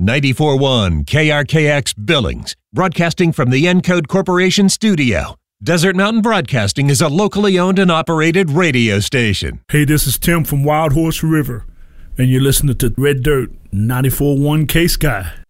94.1 KRKX Billings, broadcasting from the Encode Corporation studio. Desert Mountain Broadcasting is a locally owned and operated radio station. Hey, this is Tim from Wild Horse River, and you're listening to Red Dirt 94.1 K-Sky.